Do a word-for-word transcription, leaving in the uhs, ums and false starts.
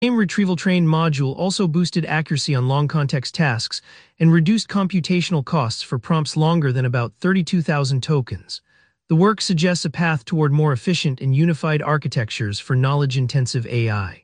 Name retrieval train module also boosted accuracy on long context tasks and reduced computational costs for prompts longer than about thirty-two thousand tokens. The work suggests a path toward more efficient and unified architectures for knowledge-intensive A I.